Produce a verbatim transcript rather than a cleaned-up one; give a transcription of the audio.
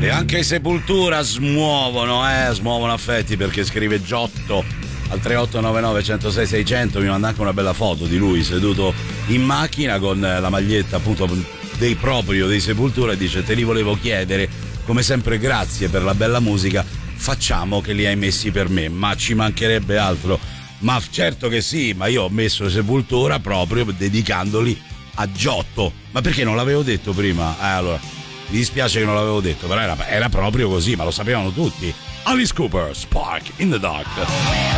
E anche i Sepultura smuovono, eh, smuovono affetti, perché scrive Giotto al tre otto nove nove uno zero sei sei zero zero, mi manda anche una bella foto di lui seduto in macchina con la maglietta appunto dei proprio dei Sepultura e dice: te li volevo chiedere, come sempre grazie per la bella musica, facciamo che li hai messi per me. Ma ci mancherebbe altro, ma certo che sì, ma io ho messo Sepultura proprio dedicandoli a Giotto. Ma perché non l'avevo detto prima? Eh, allora mi dispiace che non l'avevo detto, però era, era proprio così, ma lo sapevano tutti. Alice Cooper, Spark in the Dark.